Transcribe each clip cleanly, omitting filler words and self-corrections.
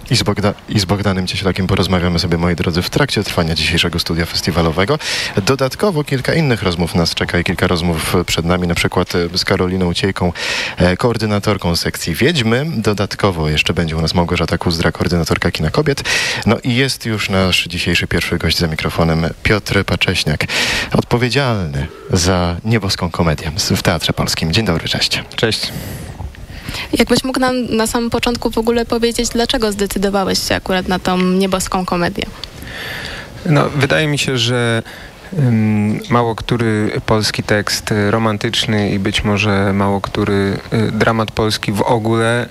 I z Bogdanem Ciesielakiem porozmawiamy sobie, moi drodzy, w trakcie trwania dzisiejszego studia festiwalowego. Dodatkowo kilka innych rozmów nas czeka i kilka rozmów przed nami, na przykład z Karoliną Ciejką, koordynatorką sekcji Wiedźmy. Dodatkowo jeszcze będzie u nas Małgorzata Kuzdra, koordynatorka Kina Kobiet. No i jest już nasz dzisiejszy pierwszy gość za mikrofonem, Piotr Pacześniak, odpowiedzialny za Nieboską Komedię w Teatrze Polskim. Dzień dobry, cześć. Cześć. Jakbyś mógł nam na samym początku w ogóle powiedzieć, dlaczego zdecydowałeś się akurat na tą Nieboską Komedię? No, wydaje mi się, że mało który polski tekst romantyczny i być może mało który dramat polski w ogóle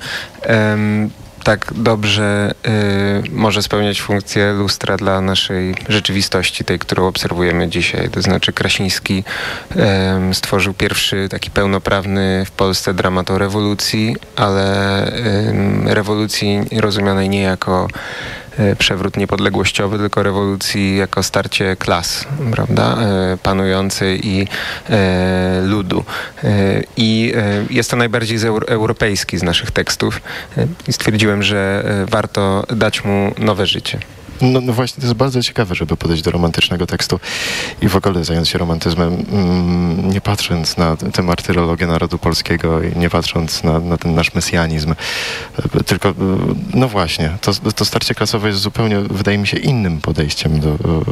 tak dobrze może spełniać funkcję lustra dla naszej rzeczywistości, tej, którą obserwujemy dzisiaj. To znaczy Krasiński stworzył pierwszy taki pełnoprawny w Polsce dramat o rewolucji, ale rewolucji rozumianej nie jako przewrót niepodległościowy, tylko rewolucji jako starcie klas, prawda, panującej i ludu. I jest to najbardziej europejski z naszych tekstów i stwierdziłem, że warto dać mu nowe życie. No właśnie, to jest bardzo ciekawe, żeby podejść do romantycznego tekstu i w ogóle zająć się romantyzmem, nie patrząc na tę martyrologię narodu polskiego i nie patrząc na ten nasz mesjanizm. Tylko, no właśnie, to starcie klasowe jest zupełnie, wydaje mi się, innym podejściem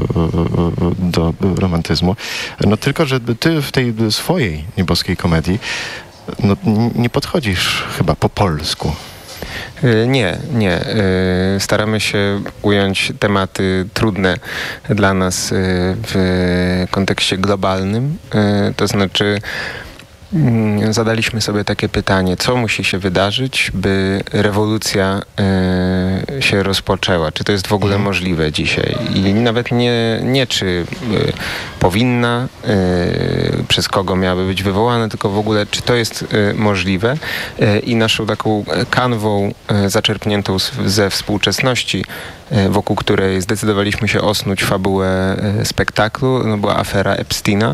do romantyzmu. No tylko, że ty w tej swojej Nieboskiej Komedii nie podchodzisz chyba po polsku. Nie. Staramy się ująć tematy trudne dla nas w kontekście globalnym. To znaczy zadaliśmy sobie takie pytanie, co musi się wydarzyć, by rewolucja się rozpoczęła? Czy to jest w ogóle możliwe dzisiaj? I nawet nie czy powinna, przez kogo miałaby być wywołana, tylko w ogóle, czy to jest możliwe? I naszą taką kanwą zaczerpniętą ze współczesności, wokół której zdecydowaliśmy się osnuć fabułę spektaklu, była afera Epsteina.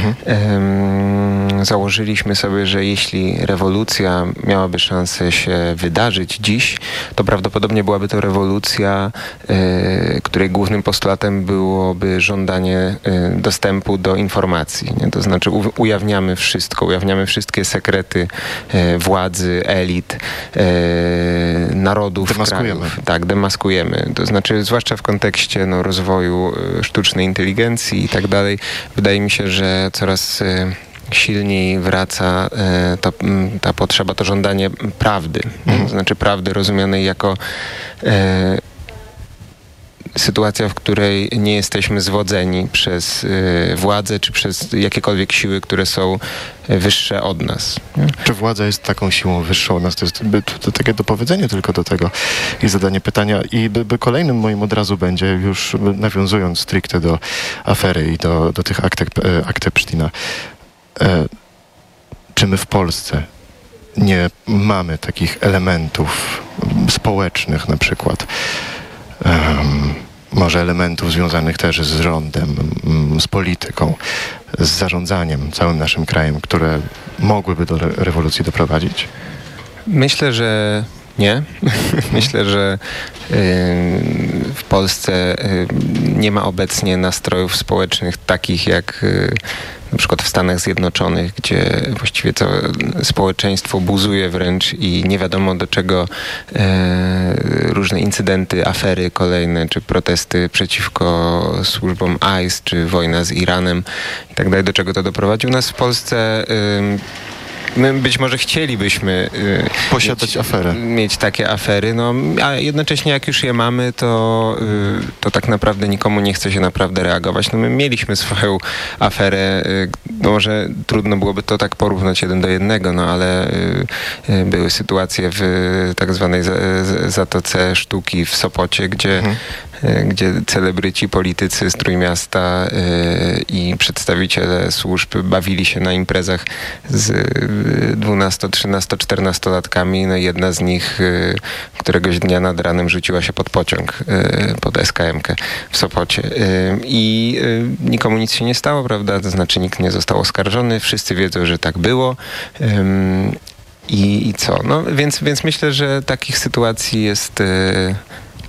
Założyliśmy sobie, że jeśli rewolucja miałaby szansę się wydarzyć dziś, to prawdopodobnie byłaby to rewolucja, której głównym postulatem byłoby żądanie dostępu do informacji. Nie? To znaczy ujawniamy wszystko, ujawniamy wszystkie sekrety władzy, elit, narodów, krajów. Tak, demaskujemy. To znaczy, zwłaszcza w kontekście rozwoju sztucznej inteligencji i tak dalej, wydaje mi się, że coraz silniej wraca ta potrzeba, to żądanie prawdy. To znaczy prawdy rozumianej jako sytuacja, w której nie jesteśmy zwodzeni przez władzę czy przez jakiekolwiek siły, które są wyższe od nas. Czy władza jest taką siłą wyższą od nas? To jest to takie dopowiedzenie tylko do tego i zadanie pytania. I kolejnym moim od razu będzie, już nawiązując stricte do afery i do tych akt Epsteina. Czy my w Polsce nie mamy takich elementów społecznych na przykład, może elementów związanych też z rządem, z polityką, z zarządzaniem całym naszym krajem, które mogłyby do rewolucji doprowadzić? Myślę, że nie. Myślę, że w Polsce nie ma obecnie nastrojów społecznych takich jak na przykład w Stanach Zjednoczonych, gdzie właściwie całe społeczeństwo buzuje wręcz i nie wiadomo do czego różne incydenty, afery kolejne, czy protesty przeciwko służbom ICE, czy wojna z Iranem i tak dalej, do czego to doprowadził. U nas w Polsce my być może chcielibyśmy posiadać aferę. Mieć takie afery, a jednocześnie jak już je mamy, to tak naprawdę nikomu nie chce się naprawdę reagować. My mieliśmy swoją aferę, może trudno byłoby to tak porównać 1 do 1, ale były sytuacje w tak zwanej Zatoce Sztuki w Sopocie, gdzie celebryci, politycy z Trójmiasta i przedstawiciele służb bawili się na imprezach z 12, 13, 14-latkami. Jedna z nich któregoś dnia nad ranem rzuciła się pod pociąg, pod SKM-kę w Sopocie. I nikomu nic się nie stało, prawda? To znaczy nikt nie został oskarżony, wszyscy wiedzą, że tak było. I co? Więc myślę, że takich sytuacji jest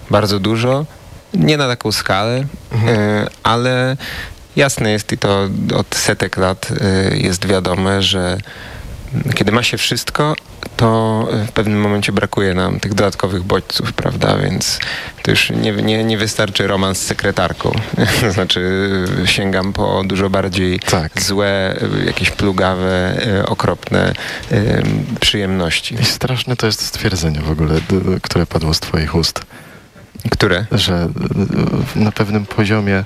bardzo dużo. Nie na taką skalę, ale jasne jest i to od setek lat jest wiadome, że kiedy ma się wszystko, to w pewnym momencie brakuje nam tych dodatkowych bodźców, prawda? Więc to już nie wystarczy romans z sekretarką. Znaczy sięgam po dużo bardziej złe, jakieś plugawe, okropne przyjemności. I straszne to jest stwierdzenie w ogóle, które padło z twoich ust. Które? Że na pewnym poziomie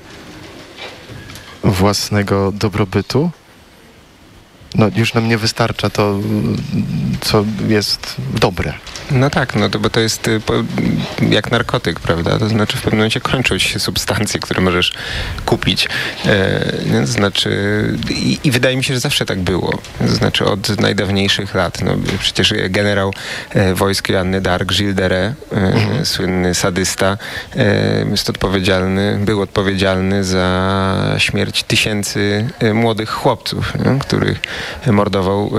własnego dobrobytu już nam nie wystarcza to, co jest dobre. No tak, bo to jest jak narkotyk, prawda? To znaczy w pewnym momencie kończą się substancje, które możesz kupić. Znaczy i wydaje mi się, że zawsze tak było. Znaczy od najdawniejszych lat. Przecież generał wojsk Joanny d'Arc, Gilles de Rais, słynny sadysta, był odpowiedzialny za śmierć tysięcy młodych chłopców, których mordował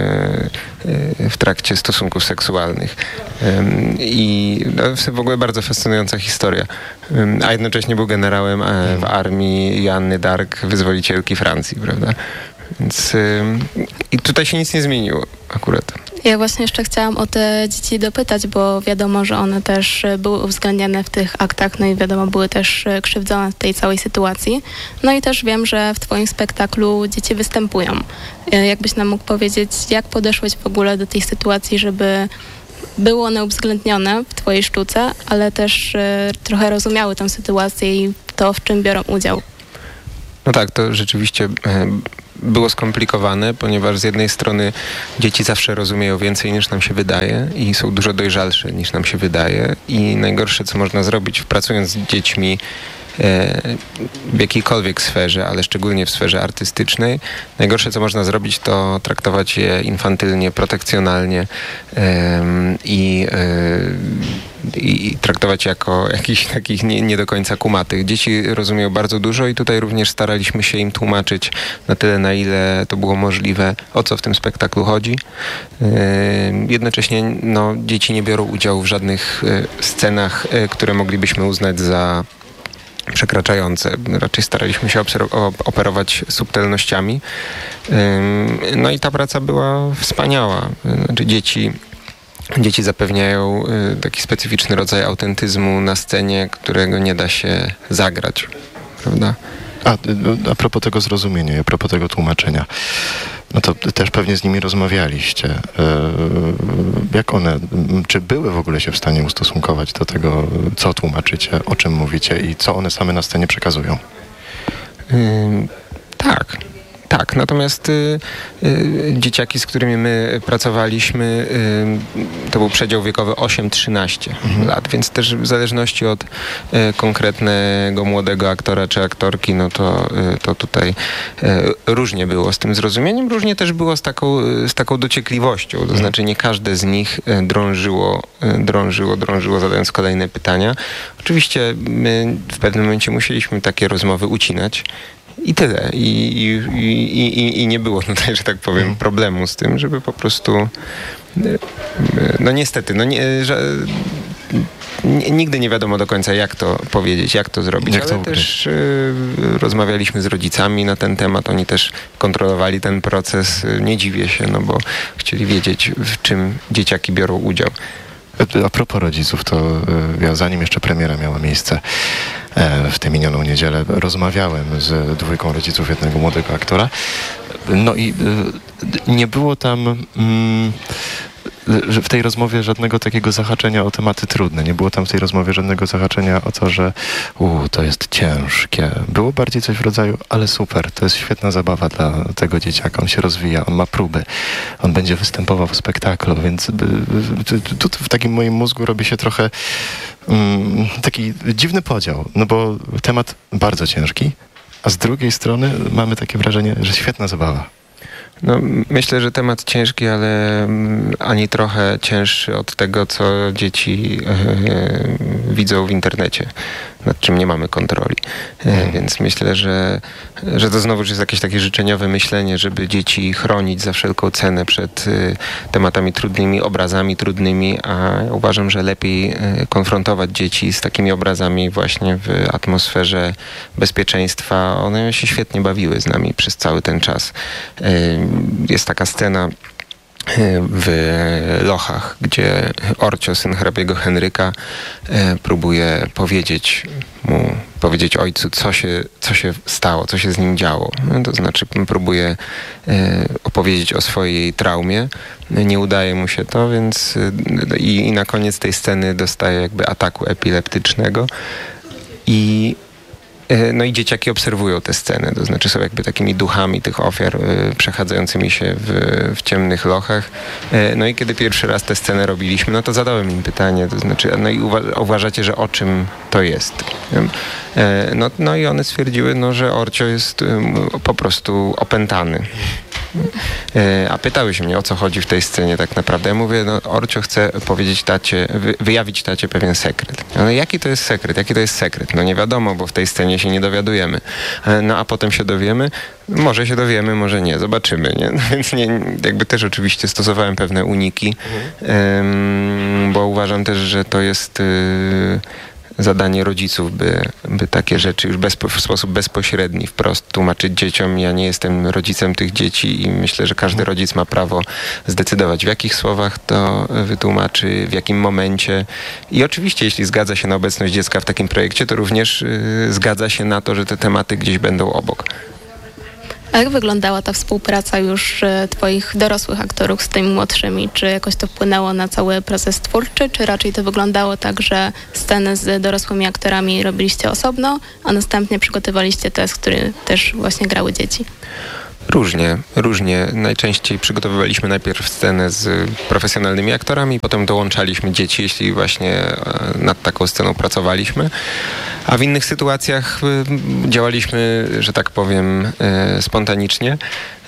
w trakcie stosunków seksualnych. I w ogóle bardzo fascynująca historia. A jednocześnie był generałem w armii Joanny d'Arc, wyzwolicielki Francji, prawda? Więc i tutaj się nic nie zmieniło akurat. Ja właśnie jeszcze chciałam o te dzieci dopytać, bo wiadomo, że one też były uwzględniane w tych aktach, no i wiadomo, były też krzywdzone w tej całej sytuacji. No i też wiem, że w twoim spektaklu dzieci występują. Jakbyś nam mógł powiedzieć, jak podeszłeś w ogóle do tej sytuacji, żeby były one uwzględnione w twojej sztuce, ale też trochę rozumiały tę sytuację i to, w czym biorą udział? No tak, to rzeczywiście było skomplikowane, ponieważ z jednej strony dzieci zawsze rozumieją więcej niż nam się wydaje i są dużo dojrzalsze niż nam się wydaje i najgorsze, co można zrobić pracując z dziećmi w jakiejkolwiek sferze, ale szczególnie w sferze artystycznej, najgorsze, co można zrobić, to traktować je infantylnie, protekcjonalnie i traktować jako jakichś takich nie do końca kumatych. Dzieci rozumieją bardzo dużo i tutaj również staraliśmy się im tłumaczyć na tyle, na ile to było możliwe, o co w tym spektaklu chodzi. Jednocześnie dzieci nie biorą udziału w żadnych scenach, które moglibyśmy uznać za przekraczające. Raczej staraliśmy się operować subtelnościami. No i ta praca była wspaniała. Znaczy dzieci zapewniają taki specyficzny rodzaj autentyzmu na scenie, którego nie da się zagrać, prawda? A propos tego zrozumienia, a propos tego tłumaczenia, to też pewnie z nimi rozmawialiście. Jak one, czy były w ogóle się w stanie ustosunkować do tego, co tłumaczycie, o czym mówicie i co one same na scenie przekazują? Tak, natomiast dzieciaki, z którymi my pracowaliśmy, to był przedział wiekowy 8-13 lat, więc też w zależności od konkretnego młodego aktora czy aktorki, to tutaj różnie było z tym zrozumieniem, różnie też było z taką dociekliwością, to znaczy nie każde z nich drążyło, zadając kolejne pytania. Oczywiście my w pewnym momencie musieliśmy takie rozmowy ucinać. I tyle. I nie było tutaj, że tak powiem, problemu z tym, żeby po prostu niestety, nigdy nie wiadomo do końca, jak to powiedzieć, jak to zrobić, ale też rozmawialiśmy z rodzicami na ten temat, oni też kontrolowali ten proces, nie dziwię się, bo chcieli wiedzieć, w czym dzieciaki biorą udział. A propos rodziców, to ja zanim jeszcze premiera miała miejsce w tę minioną niedzielę, rozmawiałem z dwójką rodziców jednego młodego aktora. I nie było tam w tej rozmowie żadnego takiego zahaczenia o tematy trudne. Nie było tam w tej rozmowie żadnego zahaczenia o to, że to jest ciężkie. Było bardziej coś w rodzaju, ale super, to jest świetna zabawa dla tego dzieciaka. On się rozwija, on ma próby, on będzie występował w spektaklu, więc tu w takim moim mózgu robi się trochę taki dziwny podział, bo temat bardzo ciężki, a z drugiej strony mamy takie wrażenie, że świetna zabawa. Myślę, że temat ciężki, ale ani trochę cięższy od tego, co dzieci widzą w internecie. nad czym nie mamy kontroli. Więc myślę, że to znowu jest jakieś takie życzeniowe myślenie, żeby dzieci chronić za wszelką cenę przed tematami trudnymi, obrazami trudnymi, a uważam, że lepiej konfrontować dzieci z takimi obrazami właśnie w atmosferze bezpieczeństwa. One się świetnie bawiły z nami przez cały ten czas. Jest taka scena w Lochach, gdzie Orcio, syn hrabiego Henryka, próbuje powiedzieć ojcu, co się stało, co się z nim działo. To znaczy próbuje opowiedzieć o swojej traumie. Nie udaje mu się to, więc i na koniec tej sceny dostaje jakby ataku epileptycznego. No i dzieciaki obserwują tę scenę, to znaczy są jakby takimi duchami tych ofiar przechadzającymi się w ciemnych lochach. No i kiedy pierwszy raz tę scenę robiliśmy, no to zadałem im pytanie, to znaczy, no i uważacie, że o czym to jest? No i one stwierdziły, no, że Orcio jest po prostu opętany. A pytały się mnie, o co chodzi w tej scenie tak naprawdę. Ja mówię, no Orcio chce powiedzieć tacie, wyjawić tacie pewien sekret. No jaki to jest sekret? Jaki to jest sekret? No nie wiadomo, bo w tej scenie się nie dowiadujemy. No a potem się dowiemy. Może się dowiemy, może nie. Zobaczymy, nie? No, więc jakby też oczywiście stosowałem pewne uniki, bo uważam też, że to jest zadanie rodziców, by takie rzeczy już w sposób bezpośredni, wprost tłumaczyć dzieciom. Ja nie jestem rodzicem tych dzieci i myślę, że każdy rodzic ma prawo zdecydować, w jakich słowach to wytłumaczy, w jakim momencie. I oczywiście, jeśli zgadza się na obecność dziecka w takim projekcie, to również zgadza się na to, że te tematy gdzieś będą obok. A jak wyglądała ta współpraca już twoich dorosłych aktorów z tymi młodszymi? Czy jakoś to wpłynęło na cały proces twórczy, czy raczej to wyglądało tak, że sceny z dorosłymi aktorami robiliście osobno, a następnie przygotowaliście test, który też właśnie grały dzieci? Różnie. Najczęściej przygotowywaliśmy najpierw scenę z profesjonalnymi aktorami, potem dołączaliśmy dzieci, jeśli właśnie nad taką sceną pracowaliśmy. A w innych sytuacjach działaliśmy, że tak powiem, spontanicznie.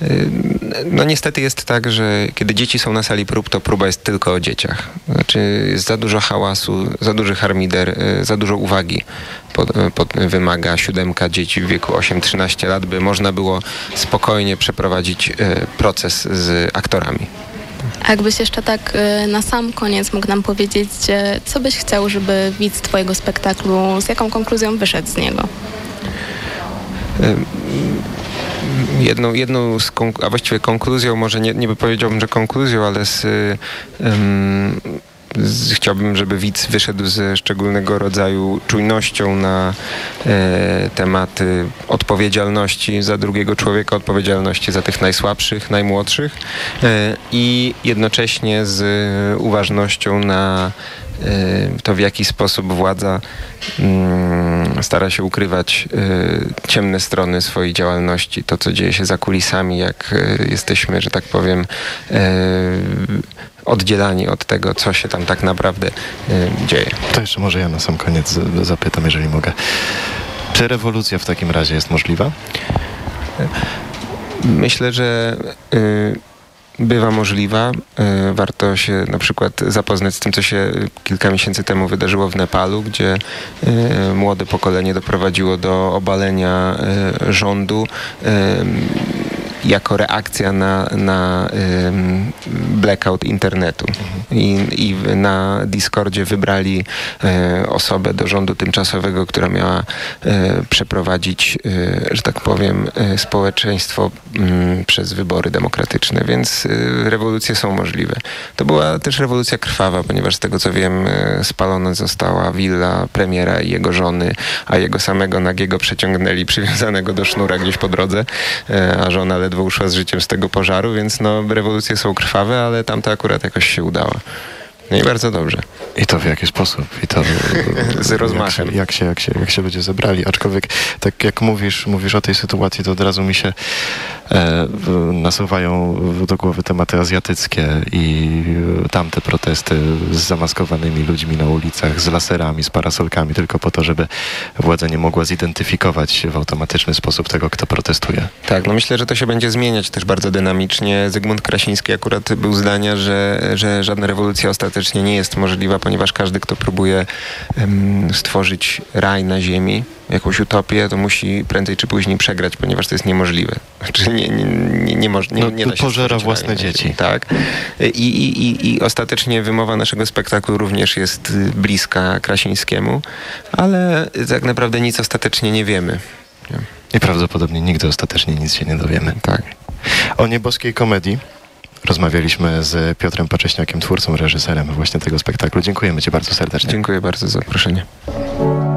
No niestety jest tak, że kiedy dzieci są na sali prób, to próba jest tylko o dzieciach. Znaczy jest za dużo hałasu, za duży harmider, za dużo uwagi wymaga 7 dzieci w wieku 8-13 lat, by można było spokojnie przeprowadzić proces z aktorami. A jakbyś jeszcze tak na sam koniec mógł nam powiedzieć, co byś chciał, żeby widz twojego spektaklu, z jaką konkluzją wyszedł z niego? Jedną a właściwie konkluzją, może nie powiedziałbym, że konkluzją, ale chciałbym, żeby widz wyszedł ze szczególnego rodzaju czujnością na tematy odpowiedzialności za drugiego człowieka, odpowiedzialności za tych najsłabszych, najmłodszych i jednocześnie z uważnością na to, w jaki sposób władza stara się ukrywać ciemne strony swojej działalności, to, co dzieje się za kulisami, jak jesteśmy, że tak powiem, oddzielani od tego, co się tam tak naprawdę dzieje. To jeszcze może ja na sam koniec zapytam, jeżeli mogę. Czy rewolucja w takim razie jest możliwa? Myślę, że bywa możliwa. Warto się na przykład zapoznać z tym, co się kilka miesięcy temu wydarzyło w Nepalu, gdzie młode pokolenie doprowadziło do obalenia rządu jako reakcja na blackout internetu. I na Discordzie wybrali osobę do rządu tymczasowego, która miała przeprowadzić, że tak powiem, społeczeństwo przez wybory demokratyczne, więc rewolucje są możliwe. To była też rewolucja krwawa, ponieważ z tego co wiem, spalona została willa premiera i jego żony, a jego samego nagiego przeciągnęli przywiązanego do sznura gdzieś po drodze, a żona ledwo uszła z życiem z tego pożaru, więc no rewolucje są krwawe, ale tamta akurat jakoś się udała. No i bardzo dobrze. I to w jaki sposób? I to z rozmachem. Jak się ludzie zebrali. Aczkolwiek tak jak mówisz o tej sytuacji, to od razu mi się nasuwają do głowy tematy azjatyckie i tamte protesty z zamaskowanymi ludźmi na ulicach, z laserami, z parasolkami, tylko po to, żeby władza nie mogła zidentyfikować w automatyczny sposób tego, kto protestuje. Tak, no myślę, że to się będzie zmieniać też bardzo dynamicznie. Zygmunt Krasiński akurat był zdania, że żadna rewolucja ostatecznie nie jest możliwa, ponieważ każdy, kto próbuje stworzyć raj na ziemi, jakąś utopię, to musi prędzej czy później przegrać, ponieważ to jest niemożliwe. Znaczy nie da się pożera własne dzieci. Tak. I ostatecznie wymowa naszego spektaklu również jest bliska Krasińskiemu, ale tak naprawdę nic ostatecznie nie wiemy. I prawdopodobnie nigdy ostatecznie nic się nie dowiemy. Tak. O nieboskiej komedii rozmawialiśmy z Piotrem Pacześniakiem, twórcą, reżyserem właśnie tego spektaklu. Dziękujemy Ci bardzo serdecznie. Dziękuję bardzo za zaproszenie.